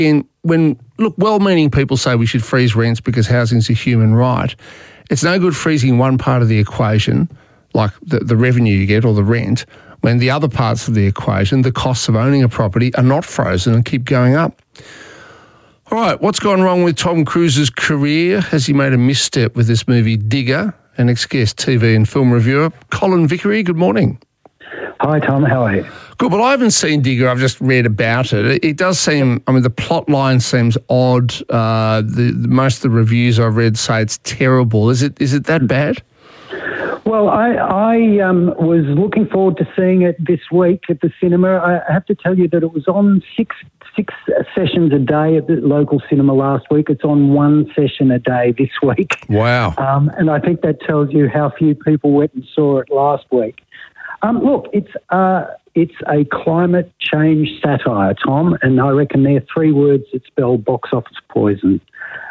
And well-meaning people say we should freeze rents because housing's a human right. It's no good freezing one part of the equation, like the revenue you get or the rent, when the other parts of the equation, the costs of owning a property, are not frozen and keep going up. All right, what's gone wrong with Tom Cruise's career? Has he made a misstep with this movie Digger? Our next guest, TV and film reviewer, Colin Vickery. Good morning. Hi, Tom. How are you? Good. Well, I haven't seen Digger. I've just read about it. It does seem, the plot line seems odd. Most of the reviews I've read say it's terrible. Is it that bad? Well, I was looking forward to seeing it this week at the cinema. I have to tell you that it was on six sessions a day at the local cinema last week. It's on one session a day this week. Wow. And I think that tells you how few people went and saw it last week. Look, it's a climate change satire, Tom, and I reckon there are three words that spell box office poison.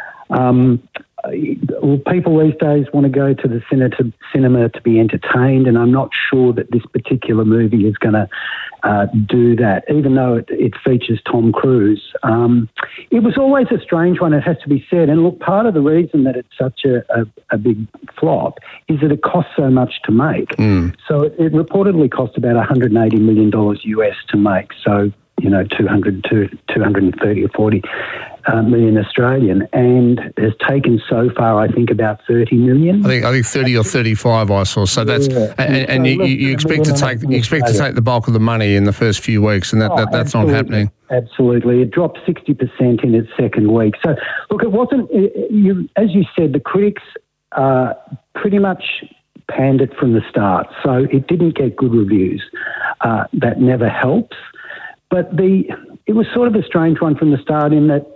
People these days want to go to the cinema to be entertained, and I'm not sure that this particular movie is going to do that, even though it features Tom Cruise. It was always a strange one, it has to be said. And look, part of the reason that it's such a big flop is that it costs so much to make. So it reportedly cost about $180 million US to make. So, 230 or 40 million Australian, and has taken so far, I think, about 30 million. I think 30 or 35 I saw. So that's and you expect to take the bulk of the money in the first few weeks, and that's not happening. Absolutely, it dropped 60% in its second week. So look, it wasn't. As you said, the critics pretty much panned it from the start, so it didn't get good reviews. That never helps. But it was sort of a strange one from the start in that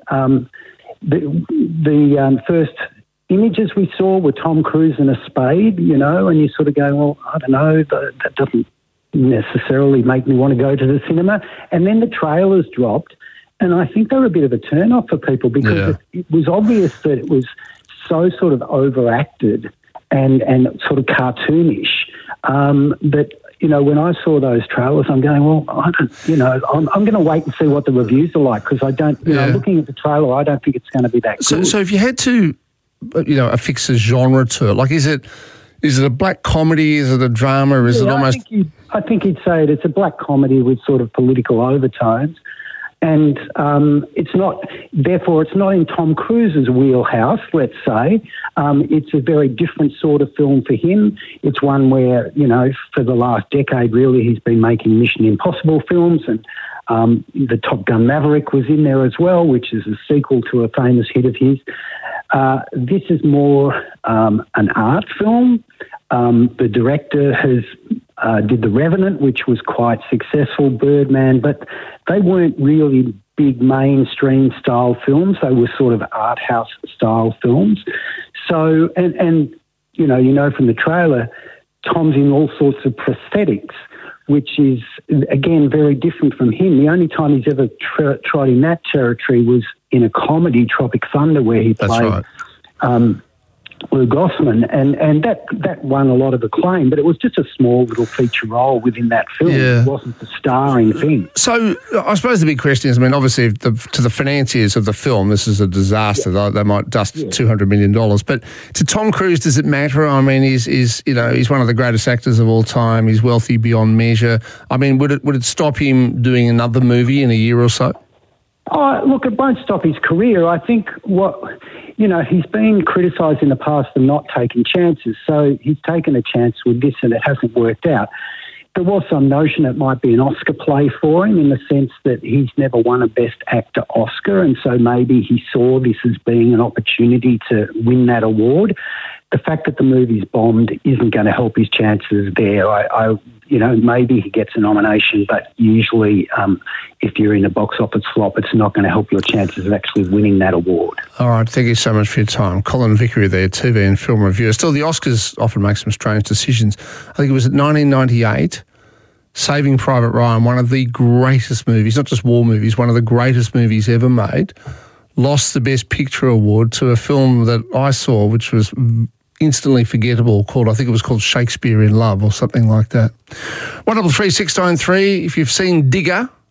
the first images we saw were Tom Cruise in a spade, and you sort of go, well, I don't know, that doesn't necessarily make me want to go to the cinema. And then the trailers dropped, and I think they were a bit of a turn-off for people because it was obvious that it was so sort of overacted and sort of cartoonish that... when I saw those trailers, I'm going, well, I don't, I'm going to wait and see what the reviews are like because I don't, looking at the trailer, I don't think it's going to be that good. So if you had to, affix a genre to it, like is it a black comedy? Is it a drama? Or is it almost... I think you'd say it's a black comedy with sort of political overtones. And it's not in Tom Cruise's wheelhouse, let's say. It's a very different sort of film for him. It's one where, for the last decade, really, he's been making Mission Impossible films, and the Top Gun Maverick was in there as well, which is a sequel to a famous hit of his. This is more an art film. The director did The Revenant, which was quite successful, Birdman, but they weren't really big mainstream style films. They were sort of art house style films. So, and from the trailer, Tom's in all sorts of prosthetics, which is, again, very different from him. The only time he's ever trod in that territory was in a comedy, Tropic Thunder, where he played Lou Gossman, and that won a lot of acclaim, but it was just a small little feature role within that film. Yeah. It wasn't the starring thing. So I suppose the big question is, obviously to the financiers of the film, this is a disaster. Yeah. They might dust $200 million. But to Tom Cruise, does it matter? He's one of the greatest actors of all time. He's wealthy beyond measure. Would it stop him doing another movie in a year or so? Oh, look, it won't stop his career. I think he's been criticised in the past for not taking chances. So he's taken a chance with this and it hasn't worked out. There was some notion it might be an Oscar play for him in the sense that he's never won a Best Actor Oscar, and so maybe he saw this as being an opportunity to win that award. The fact that the movie's bombed isn't going to help his chances there. Maybe he gets a nomination, but usually if you're in a box office flop, it's not going to help your chances of actually winning that award. All right, thank you so much for your time. Colin Vickery there, TV and film reviewer. Still, the Oscars often make some strange decisions. I think it was 1998, Saving Private Ryan, one of the greatest movies, not just war movies, one of the greatest movies ever made, lost the Best Picture award to a film that I saw, which was instantly forgettable, I think it was called Shakespeare in Love or something like that. 133 693, if you've seen Digger,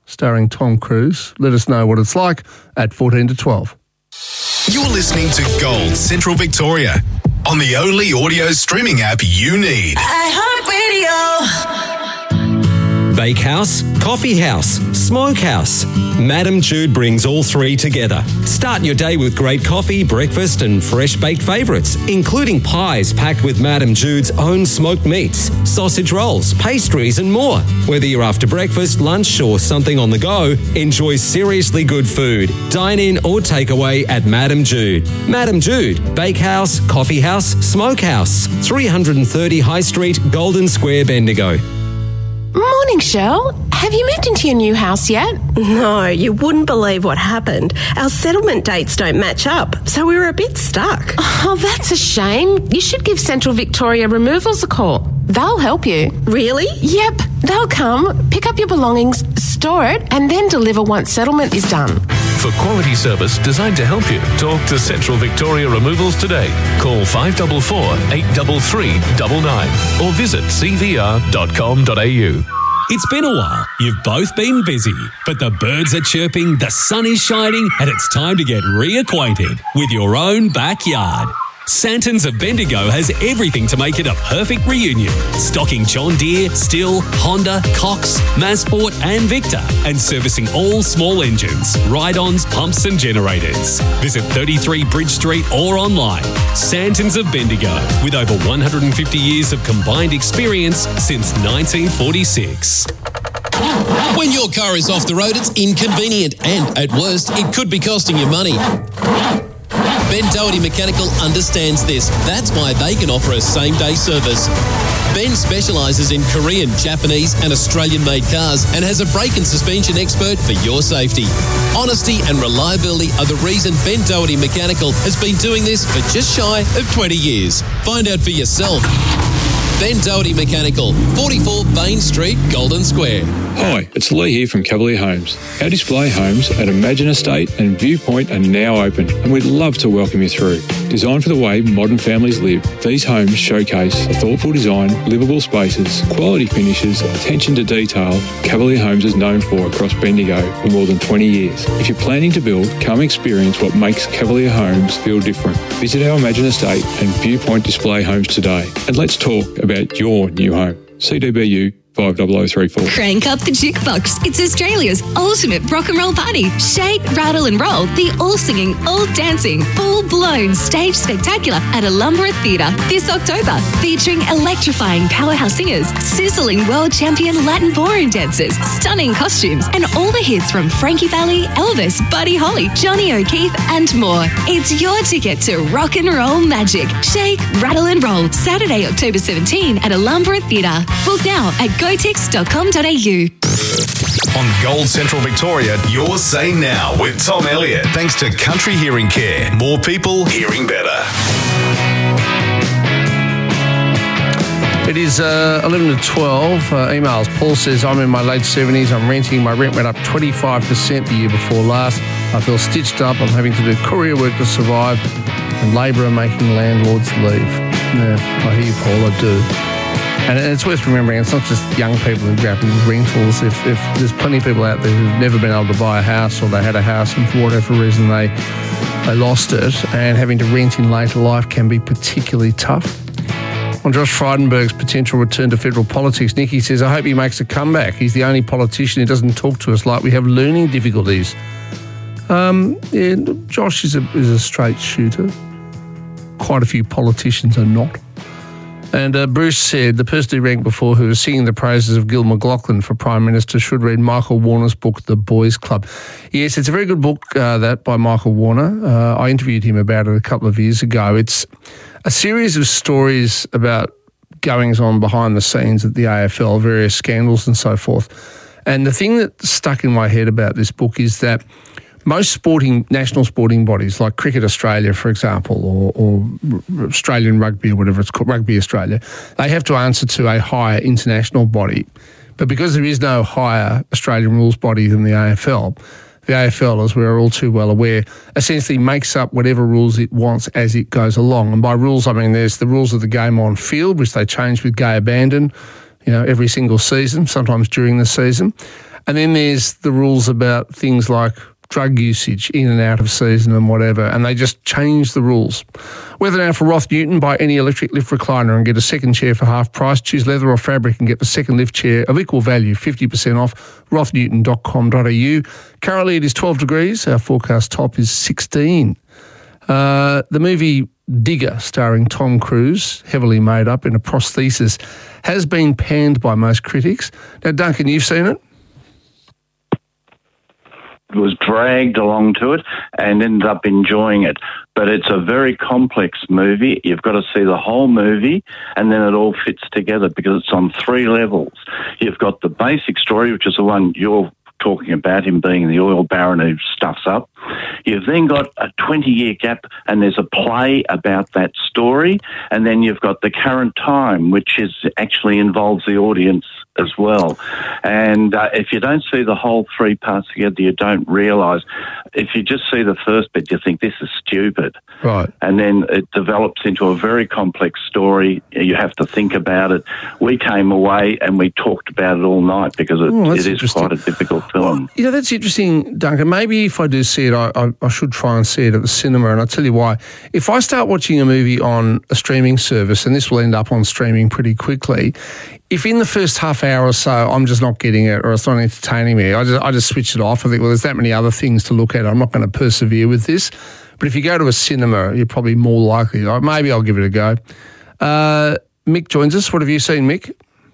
starring Tom Cruise. Let us know what it's like at 14 to 12. You're listening to Gold Central Victoria on the only audio streaming app you need. iHeartRadio. Bakehouse, coffee house, smokehouse. Madam Jude brings all three together. Start your day with great coffee, breakfast and fresh baked favourites, including pies packed with Madam Jude's own smoked meats, sausage rolls, pastries and more. Whether you're after breakfast, lunch or something on the go, enjoy seriously good food. Dine in or take away at Madam Jude. Madam Jude, Bakehouse, Coffee House, Smokehouse, 330 High Street, Golden Square, Bendigo. Morning, Shell. Have you moved into your new house yet? No, you wouldn't believe what happened. Our settlement dates don't match up, so we were a bit stuck. Oh, that's a shame. You should give Central Victoria Removals a call. They'll help you. Really? Yep. They'll come, pick up your belongings, store it, and then deliver once settlement is done. For quality service designed to help you, talk to Central Victoria Removals today. Call 544 833 99 or visit cvr.com.au. It's been a while. You've both been busy, but the birds are chirping, the sun is shining, and it's time to get reacquainted with your own backyard. Santons of Bendigo has everything to make it a perfect reunion. Stocking John Deere, Stihl, Honda, Cox, Masport and Victor, and servicing all small engines, ride-ons, pumps and generators. Visit 33 Bridge Street or online. Santons of Bendigo, with over 150 years of combined experience since 1946. When your car is off the road, it's inconvenient and, at worst, it could be costing you money. Ben Doherty Mechanical understands this. That's why they can offer a same-day service. Ben specialises in Korean, Japanese and Australian-made cars and has a brake and suspension expert for your safety. Honesty and reliability are the reason Ben Doherty Mechanical has been doing this for just shy of 20 years. Find out for yourself. Ben Doherty Mechanical, 44 Bain Street, Golden Square. Hi, it's Lee here from Cavalier Homes. Our display homes at Imagine Estate and Viewpoint are now open, and we'd love to welcome you through. Designed for the way modern families live, these homes showcase a thoughtful design, livable spaces, quality finishes, attention to detail Cavalier Homes is known for across Bendigo for more than 20 years. If you're planning to build, come experience what makes Cavalier Homes feel different. Visit our Imagine Estate and Viewpoint display homes today, and let's talk about your new home. CDBU 50034. Crank up the jukebox. It's Australia's ultimate rock and roll party. Shake, rattle and roll. The all-singing, all-dancing, full-blown stage spectacular at Alumbra Theatre this October. Featuring electrifying powerhouse singers, sizzling world champion Latin ballroom dancers, stunning costumes, and all the hits from Frankie Valli, Elvis, Buddy Holly, Johnny O'Keefe, and more. It's your ticket to rock and roll magic. Shake, rattle and roll. Saturday, October 17 at Alumbra Theatre. Book now at gotix.com.au. On Gold Central Victoria, your say now with Tom Elliott. Thanks to Country Hearing Care. More people hearing better. It is 11 to 12. Emails. Paul says, I'm in my late 70s. I'm renting. My rent went up 25% the year before last. I feel stitched up. I'm having to do courier work to survive, and Labor are making landlords leave. Yeah, I hear you, Paul. I do. And it's worth remembering, it's not just young people who grab rentals. If there's plenty of people out there who've never been able to buy a house, or they had a house and for whatever reason they lost it, and having to rent in later life can be particularly tough. On Josh Frydenberg's potential return to federal politics, Nikki says, I hope he makes a comeback. He's the only politician who doesn't talk to us like we have learning difficulties. Josh is a straight shooter. Quite a few politicians are not. And Bruce said the person who rang before who was singing the praises of Gil McLachlan for Prime Minister should read Michael Warner's book, The Boys Club. Yes, it's a very good book, that by Michael Warner. I interviewed him about it a couple of years ago. It's a series of stories about goings-on behind the scenes at the AFL, various scandals and so forth. And the thing that stuck in my head about this book is that most national sporting bodies, like Cricket Australia, for example, or Australian Rugby or whatever it's called, Rugby Australia, they have to answer to a higher international body. But because there is no higher Australian rules body than the AFL, as we're all too well aware, essentially makes up whatever rules it wants as it goes along. And by rules, I mean there's the rules of the game on field, which they change with gay abandon, every single season, sometimes during the season. And then there's the rules about things like drug usage in and out of season and whatever, and they just change the rules. Weather now for Roth Newton. Buy any electric lift recliner and get a second chair for half price. Choose leather or fabric and get the second lift chair of equal value, 50% off, rothnewton.com.au. Currently it is 12 degrees. Our forecast top is 16. The movie Digger, starring Tom Cruise, heavily made up in a prosthesis, has been panned by most critics. Now, Duncan, you've seen it? Was dragged along to it and ended up enjoying it. But it's a very complex movie. You've got to see the whole movie and then it all fits together because it's on 3 levels. You've got the basic story, which is the one you're talking about, him being the oil baron who stuffs up. You've then got a 20-year gap and there's a play about that story, and then you've got the current time, which is actually involves the audience as well. And if you don't see the whole 3 parts together, you don't realise. If you just see the first bit, you think this is stupid. Right. And then it develops into a very complex story. You have to think about it. We came away and we talked about it all night because it is quite a difficult film. Well, that's interesting, Duncan. Maybe if I do see it, I should try and see it at the cinema, and I'll tell you why. If I start watching a movie on a streaming service, and this will end up on streaming pretty quickly, if in the first half hour or so I'm just not getting it or it's not entertaining me, I just switch it off. I think, well, there's that many other things to look at. I'm not going to persevere with this. But if you go to a cinema, you're probably more likely. Maybe I'll give it a go. Mick joins us. What have you seen, Mick?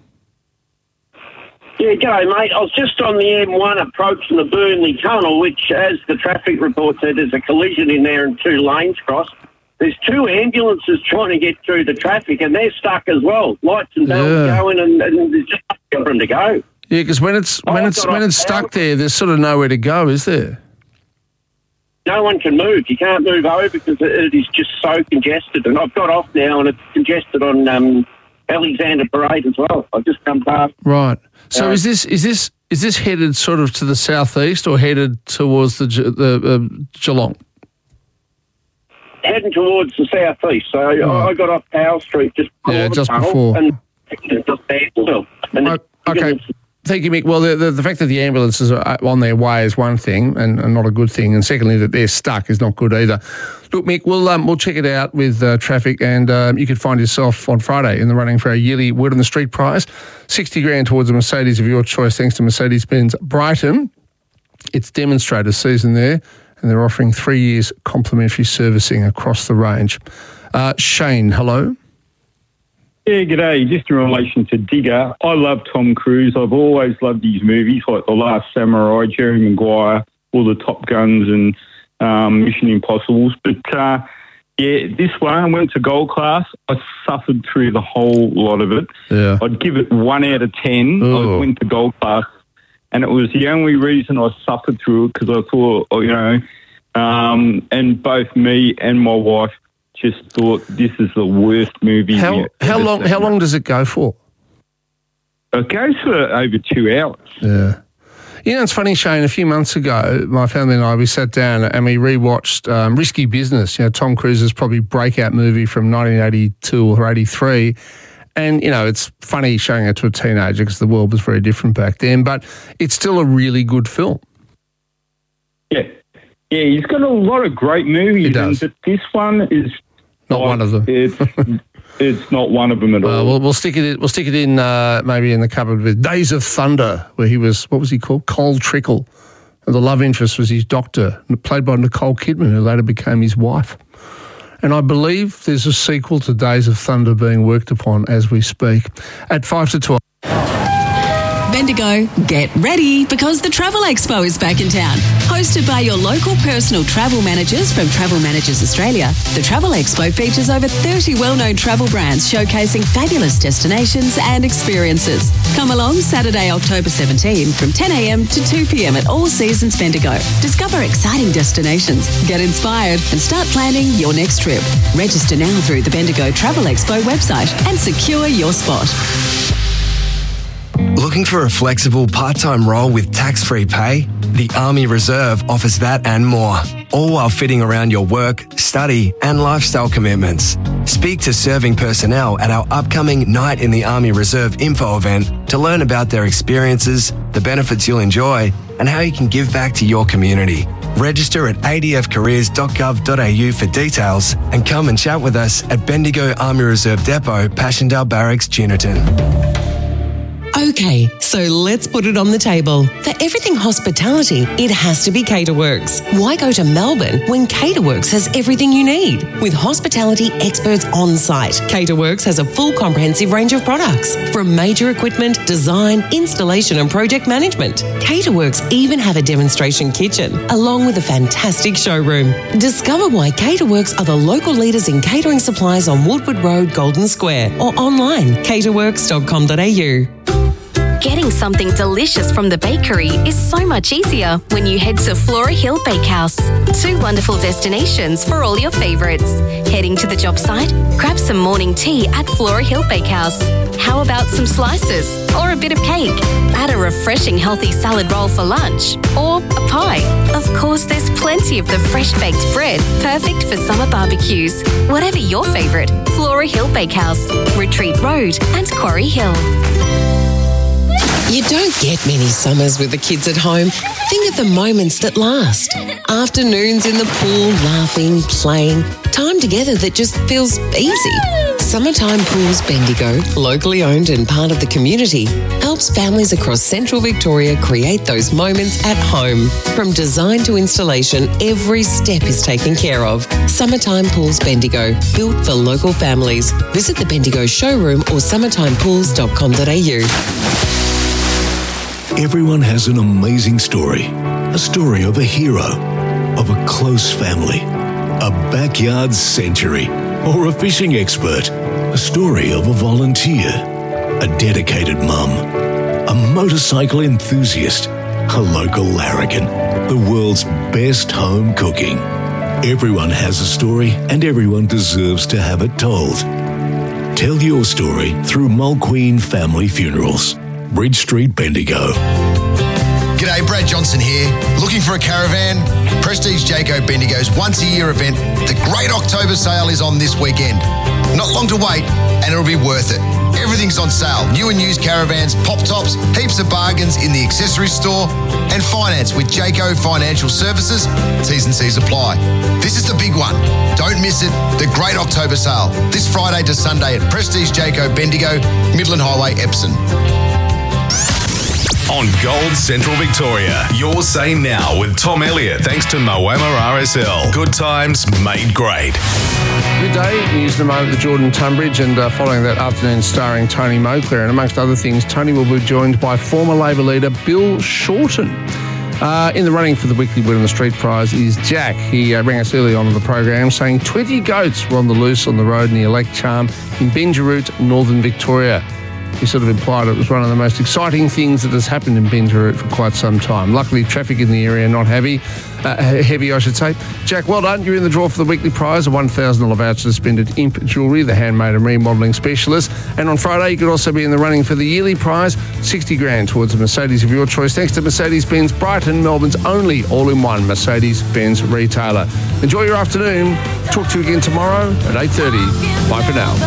Yeah, g'day, mate. I was just on the M1 approaching the Burnley Tunnel, which, as the traffic report said, there's a collision in there and 2 lanes crossed. There's 2 ambulances trying to get through the traffic, and they're stuck as well. Lights and bells going, and there's just nothing for them to go. Yeah, because when it's stuck there, there's sort of nowhere to go, is there? No one can move. You can't move over because it is just so congested. And I've got off now, and it's congested on Alexander Parade as well. I've just come past. Right. So is this headed sort of to the southeast or headed towards the Geelong? Heading towards the southeast. So I got off Powell Street just before. And okay. Thank you, Mick. Well, the fact that the ambulances are on their way is one thing and not a good thing. And secondly, that they're stuck is not good either. Look, Mick, we'll check it out with traffic, and you could find yourself on Friday in the running for our yearly Word on the Street prize. 60 grand towards a Mercedes of your choice, thanks to Mercedes-Benz Brighton. It's demonstrator season there, and they're offering 3 years complimentary servicing across the range. Shane, hello. Yeah, g'day. Just in relation to Digger, I love Tom Cruise. I've always loved his movies, like The Last Samurai, Jerry Maguire, all the Top Guns and Mission Impossibles. But, this one, I went to gold class. I suffered through the whole lot of it. Yeah. I'd give it 1 out of 10. I went to gold class, and it was the only reason I suffered through it because I thought, and both me and my wife just thought this is the worst movie. How long does it go for? It goes for over 2 hours. Yeah. You know, it's funny, Shane, a few months ago, my family and I, we sat down and we rewatched Risky Business, Tom Cruise's probably breakout movie from 1982 or 83. And, it's funny showing it to a teenager because the world was very different back then, but it's still a really good film. Yeah. Yeah, he's got a lot of great movies. He does. But this one is not one of them. It's not one of them at all. We'll stick it in maybe in the cupboard with Days of Thunder, where he was, what was he called? Cole Trickle. And the love interest was his doctor, played by Nicole Kidman, who later became his wife. And I believe there's a sequel to Days of Thunder being worked upon as we speak. At 5 to 12. Bendigo, get ready because the Travel Expo is back in town. Hosted by your local personal travel managers from Travel Managers Australia, the Travel Expo features over 30 well-known travel brands showcasing fabulous destinations and experiences. Come along Saturday, October 17 from 10 a.m. to 2 p.m. at All Seasons Bendigo. Discover exciting destinations, get inspired and start planning your next trip. Register now through the Bendigo Travel Expo website and secure your spot. Looking for a flexible part-time role with tax-free pay? The Army Reserve offers that and more. all while fitting around your work, study and lifestyle commitments. Speak to serving personnel at our upcoming Night in the Army Reserve info event to learn about their experiences, the benefits you'll enjoy and how you can give back to your community. Register at adfcareers.gov.au for details and come and chat with us at Bendigo Army Reserve Depot, Passchendaele Barracks, Juniterton. Okay, so let's put it on the table. For everything hospitality, it has to be Caterworks. Why go to Melbourne when Caterworks has everything you need? With hospitality experts on site, Caterworks has a full comprehensive range of products, from major equipment, design, installation and project management. Caterworks even have a demonstration kitchen, along with a fantastic showroom. Discover why Caterworks are the local leaders in catering supplies on Woodward Road, Golden Square, or online, caterworks.com.au. Getting something delicious from the bakery is so much easier when you head to Flora Hill Bakehouse. 2 wonderful destinations for all your favourites. Heading to the job site? Grab some morning tea at Flora Hill Bakehouse. How about some slices or a bit of cake? Add a refreshing healthy salad roll for lunch or a pie. Of course, there's plenty of the fresh baked bread, perfect for summer barbecues. Whatever your favourite, Flora Hill Bakehouse, Retreat Road and Quarry Hill. You don't get many summers with the kids at home. Think of the moments that last. Afternoons in the pool, laughing, playing. Time together that just feels easy. Summertime Pools Bendigo, locally owned and part of the community, helps families across central Victoria create those moments at home. From design to installation, every step is taken care of. Summertime Pools Bendigo, built for local families. Visit the Bendigo showroom or summertimepools.com.au. Everyone has an amazing story. A story of a hero, of a close family, a backyard century, or a fishing expert. A story of a volunteer, a dedicated mum, a motorcycle enthusiast, a local larrikin, the world's best home cooking. Everyone has a story and everyone deserves to have it told. Tell your story through Mulqueen Family Funerals. Bridge Street, Bendigo. G'day, Brad Johnson here. Looking for a caravan? Prestige Jayco Bendigo's once-a-year event, the Great October Sale, is on this weekend. Not long to wait, and it'll be worth it. Everything's on sale. New and used caravans, pop-tops, heaps of bargains in the accessory store, and finance with Jayco Financial Services. T's and C's apply. This is the big one. Don't miss it. The Great October Sale, this Friday to Sunday at Prestige Jayco Bendigo, Midland Highway, Epsom. On Gold Central Victoria, Your Say Now with Tom Elliott, thanks to Moama RSL. Good times made great. Midday, news in a moment, the Jordan Tunbridge, and following that afternoon starring Tony Moclair. And amongst other things, Tony will be joined by former Labor leader Bill Shorten. In the running for the weekly Word on the Street prize is Jack. He rang us early on in the program saying 20 goats were on the loose on the road near Lake Charm in Benjaroot, Northern Victoria. He sort of implied it was one of the most exciting things that has happened in Benjaroot for quite some time. Luckily, traffic in the area not heavy, I should say. Jack, well done. You're in the draw for the weekly prize, a $1,000 voucher to spend at Imp Jewellery, the handmade and remodelling specialist. And on Friday, you could also be in the running for the yearly prize, $60,000 towards a Mercedes of your choice, thanks to Mercedes-Benz Brighton, Melbourne's only all-in-one Mercedes-Benz retailer. Enjoy your afternoon. Talk to you again tomorrow at 8:30. Bye for now.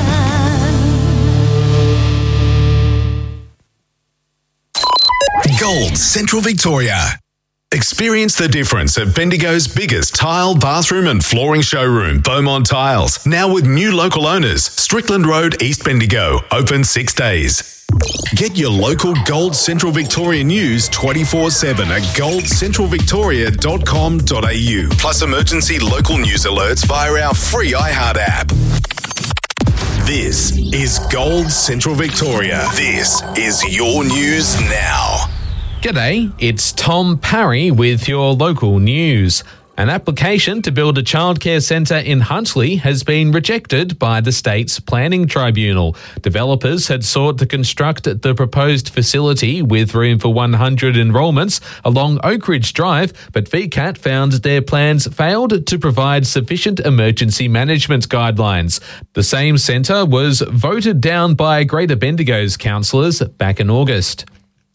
Gold Central Victoria. Experience the difference at Bendigo's biggest tile, bathroom and flooring showroom, Beaumont Tiles. Now with new local owners, Strickland Road, East Bendigo, open 6 days. Get your local Gold Central Victoria news 24/7 at goldcentralvictoria.com.au. Plus emergency local news alerts via our free iHeart app. This is Gold Central Victoria. This is your news now. G'day, it's Tom Parry with your local news. An application to build a childcare centre in Huntly has been rejected by the state's planning tribunal. Developers had sought to construct the proposed facility with room for 100 enrolments along Oak Ridge Drive, but VCAT found their plans failed to provide sufficient emergency management guidelines. The same centre was voted down by Greater Bendigo's councillors back in August.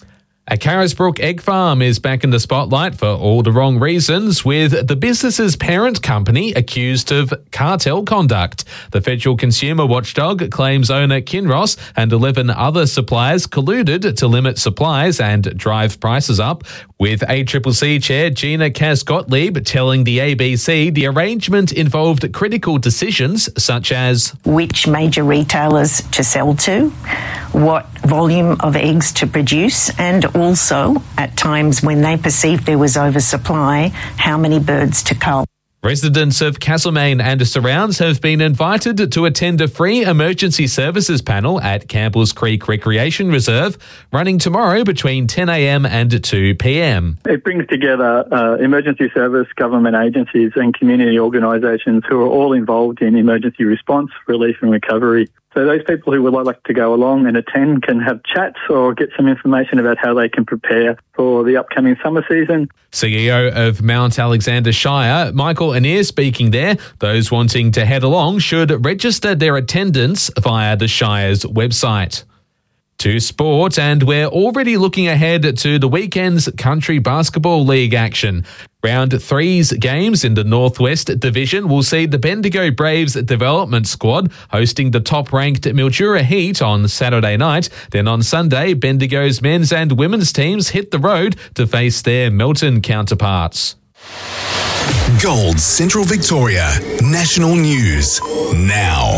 A Carisbrook egg farm is back in the spotlight for all the wrong reasons, with the business's parent company accused of cartel conduct. The federal consumer watchdog claims owner Kinross and 11 other suppliers colluded to limit supplies and drive prices up, with ACCC Chair Gina Cass-Gottlieb telling the ABC the arrangement involved critical decisions such as which major retailers to sell to, what volume of eggs to produce, and also, at times when they perceived there was oversupply, how many birds to cull. Residents of Castlemaine and surrounds have been invited to attend a free emergency services panel at Campbell's Creek Recreation Reserve, running tomorrow between 10 a.m. and 2 p.m. It brings together emergency service, government agencies and community organisations who are all involved in emergency response, relief and recovery. So those people who would like to go along and attend can have chats or get some information about how they can prepare for the upcoming summer season. CEO of Mount Alexander Shire, Michael Anir, speaking there. Those wanting to head along should register their attendance via the Shire's website. To sport, and we're already looking ahead to the weekend's Country Basketball League action. Round 3's games in the Northwest Division will see the Bendigo Braves development squad hosting the top-ranked Mildura Heat on Saturday night. Then on Sunday, Bendigo's men's and women's teams hit the road to face their Melton counterparts. Gold Central Victoria National News now.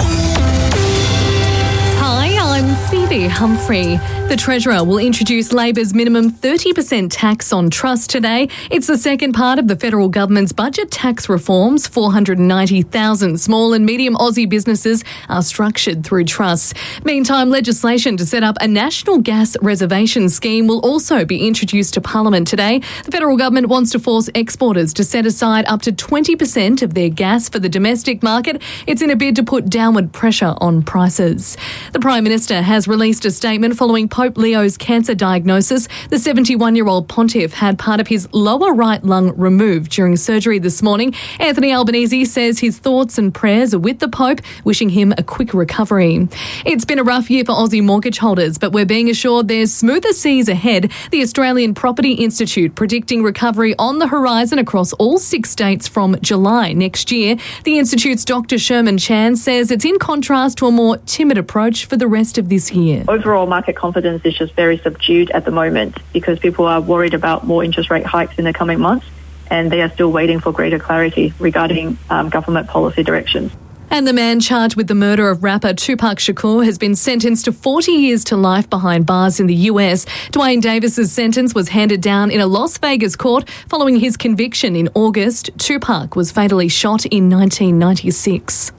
I'm Phoebe Humphrey. The Treasurer will introduce Labor's minimum 30% tax on trust today. It's the second part of the federal government's budget tax reforms. 490,000 small and medium Aussie businesses are structured through trusts. Meantime, legislation to set up a national gas reservation scheme will also be introduced to Parliament today. The federal government wants to force exporters to set aside up to 20% of their gas for the domestic market. It's in a bid to put downward pressure on prices. The Prime Minister has released a statement following Pope Leo's cancer diagnosis. The 71-year-old pontiff had part of his lower right lung removed during surgery this morning. Anthony Albanese says his thoughts and prayers are with the Pope, wishing him a quick recovery. It's been a rough year for Aussie mortgage holders, but we're being assured there's smoother seas ahead. The Australian Property Institute predicting recovery on the horizon across all 6 states from July next year. The Institute's Dr. Sherman Chan says it's in contrast to a more timid approach for the rest of this year. Overall, market confidence is just very subdued at the moment because people are worried about more interest rate hikes in the coming months, and they are still waiting for greater clarity regarding government policy directions. And the man charged with the murder of rapper Tupac Shakur has been sentenced to 40 years to life behind bars in the US. Dwayne Davis's sentence was handed down in a Las Vegas court following his conviction in August. Tupac was fatally shot in 1996.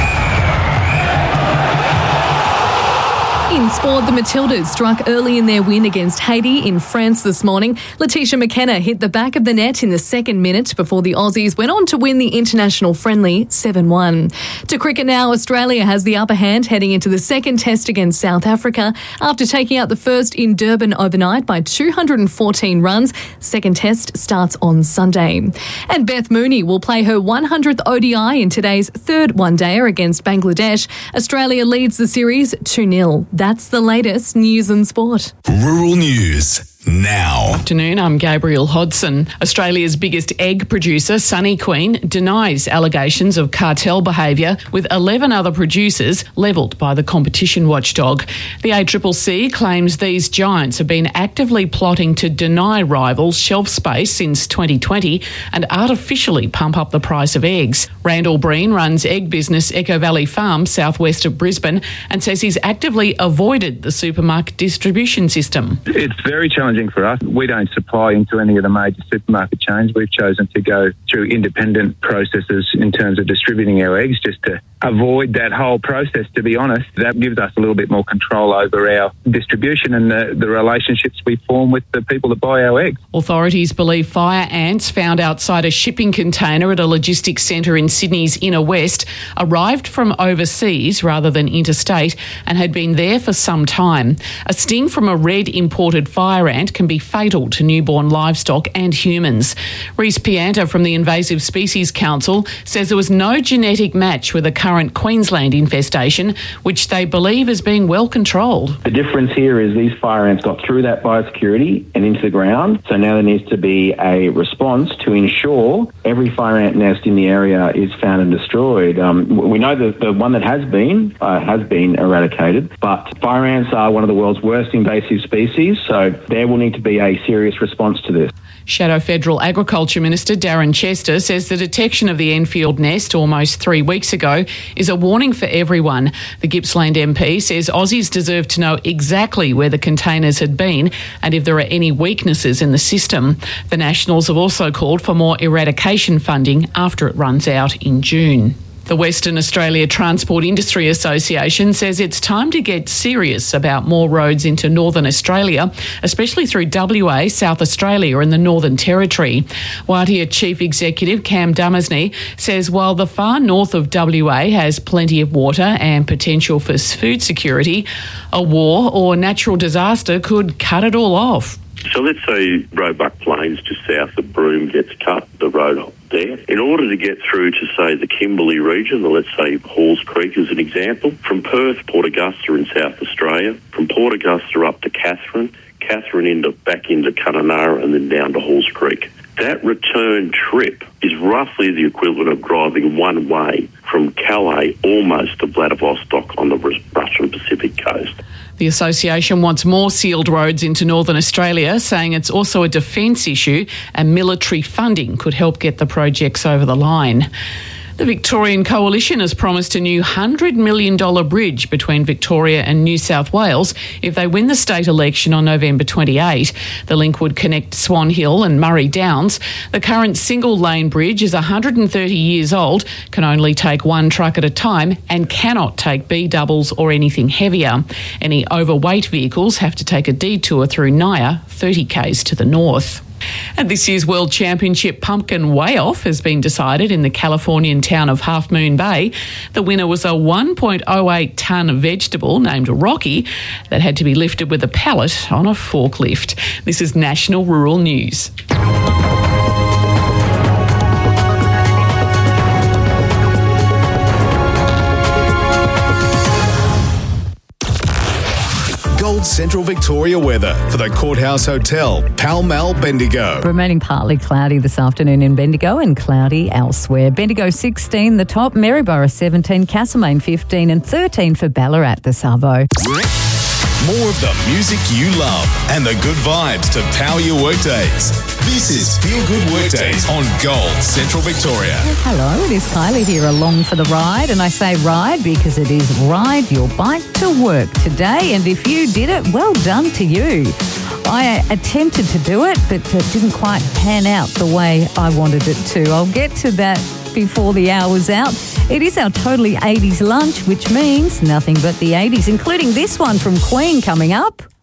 In sport, the Matildas struck early in their win against Haiti in France this morning. Letitia McKenna hit the back of the net in the second minute before the Aussies went on to win the international friendly 7-1. To cricket now, Australia has the upper hand heading into the second test against South Africa after taking out the first in Durban overnight by 214 runs. Second test starts on Sunday. And Beth Mooney will play her 100th ODI in today's third one-dayer against Bangladesh. Australia leads the series 2-0. That's the latest news and sport. Rural News now. Afternoon, I'm Gabriel Hodson. Australia's biggest egg producer, Sunny Queen, denies allegations of cartel behaviour, with 11 other producers levelled by the competition watchdog. The ACCC claims these giants have been actively plotting to deny rivals shelf space since 2020 and artificially pump up the price of eggs. Randall Breen runs egg business Echo Valley Farm, southwest of Brisbane, and says he's actively avoided the supermarket distribution system. It's very challenging for us. We don't supply into any of the major supermarket chains. We've chosen to go through independent processes in terms of distributing our eggs, just to avoid that whole process, to be honest. That gives us a little bit more control over our distribution and the relationships we form with the people that buy our eggs. Authorities believe fire ants found outside a shipping container at a logistics centre in Sydney's inner west arrived from overseas rather than interstate and had been there for some time. A sting from a red imported fire ant ant can be fatal to newborn livestock and humans. Rhys Pianta from the Invasive Species Council says there was no genetic match with the current Queensland infestation, which they believe is being well controlled. The difference here is these fire ants got through that biosecurity and into the ground, so now there needs to be a response to ensure every fire ant nest in the area is found and destroyed. We know that the one that has been eradicated, but fire ants are one of the world's worst invasive species, so there will need to be a serious response to this. Shadow Federal Agriculture Minister Darren Chester says the detection of the Enfield nest almost 3 weeks ago is a warning for everyone. The Gippsland MP says Aussies deserve to know exactly where the containers had been and if there are any weaknesses in the system. The Nationals have also called for more eradication funding after it runs out in June. The Western Australia Transport Industry Association says it's time to get serious about more roads into Northern Australia, especially through WA, South Australia and the Northern Territory. Watia Chief Executive Cam Dummersney says while the far north of WA has plenty of water and potential for food security, a war or natural disaster could cut it all off. So let's say Roebuck Plains just south of Broome gets cut, the road there. In order to get through to, say, the Kimberley region, or let's say Halls Creek as an example, from Perth, Port Augusta in South Australia, from Port Augusta up to Katherine back into Kununurra and then down to Halls Creek. That return trip is roughly the equivalent of driving one way from Calais almost to Vladivostok on the Russian Pacific coast. The association wants more sealed roads into Northern Australia, saying it's also a defence issue and military funding could help get the projects over the line. The Victorian Coalition has promised a new $100 million bridge between Victoria and New South Wales if they win the state election on November 28. The link would connect Swan Hill and Murray Downs. The current single-lane bridge is 130 years old, can only take one truck at a time and cannot take B-doubles or anything heavier. Any overweight vehicles have to take a detour through Naya, 30 k's to the north. And this year's World Championship Pumpkin Weigh-Off has been decided in the Californian town of Half Moon Bay. The winner was a 1.08-tonne vegetable named Rocky that had to be lifted with a pallet on a forklift. This is National Rural News. Gold Central Victoria weather for the Courthouse Hotel, Pall Mall, Bendigo. Remaining partly cloudy this afternoon in Bendigo and cloudy elsewhere. Bendigo 16, the top, Maryborough 17, Castlemaine 15 and 13 for Ballarat, the Savo. More of the music you love and the good vibes to power your workdays. This is Feel Good Workdays on Gold Central Victoria. Hello, it is Kylie here along for the ride, and I say ride because it is ride your bike to work today, and if you did it, well done to you. I attempted to do it, but it didn't quite pan out the way I wanted it to. I'll get to that before the hour's out. It is our Totally 80s lunch, which means nothing but the 80s, including this one from Queen coming up.